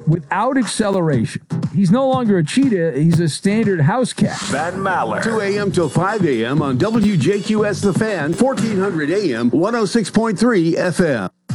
without acceleration. He's no longer a cheetah, he's a standard house cat. Van Maller. 2 a.m. till 5 a.m. on WJQS The Fan, 1400 AM, 106.3 FM.